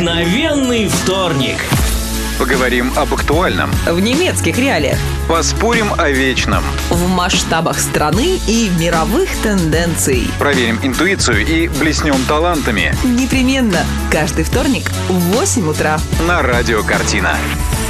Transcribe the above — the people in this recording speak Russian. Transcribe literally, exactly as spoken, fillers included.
Мгновенный вторник. Поговорим об актуальном. В немецких реалиях. Поспорим о вечном. В масштабах страны и мировых тенденций. Проверим интуицию и блеснем талантами. Непременно. Каждый вторник в восемь утра. На радио «Картина».